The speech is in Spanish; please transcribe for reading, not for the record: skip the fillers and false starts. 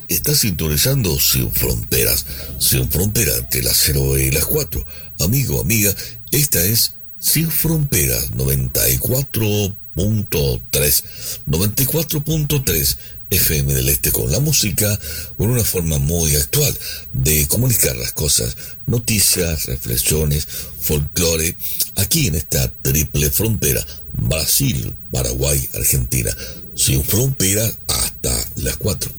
Está sintonizando Sin Fronteras, entre las 0 y las 4. Amigo, amiga, esta es Sin Fronteras 94.3 FM del Este, con la música, con una forma muy actual de comunicar las cosas, noticias, reflexiones, folclore, aquí en esta triple frontera, Brasil, Paraguay, Argentina, Sin Fronteras hasta las 4.